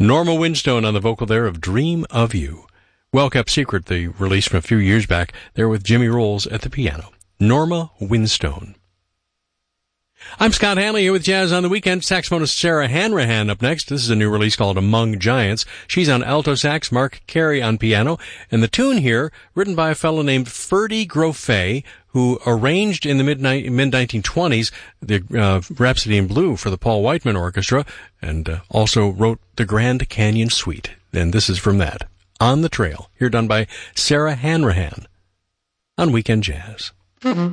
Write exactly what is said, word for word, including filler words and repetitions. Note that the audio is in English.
Norma Winstone on the vocal there of Dream of You. Well Kept Secret, the release from a few years back, there with Jimmy Rolls at the piano. Norma Winstone. I'm Scott Hanley here with Jazz on the Weekend. Saxophonist Sarah Hanrahan up next. This is a new release called Among Giants. She's on alto sax, Mark Carey on piano. And the tune here, written by a fellow named Ferdy Grofé, who arranged in the mid nineteen twenties the uh, Rhapsody in Blue for the Paul Whiteman Orchestra, and uh, also wrote the Grand Canyon Suite. And this is from that. On the Trail, here done by Sarah Hanrahan on Weekend Jazz.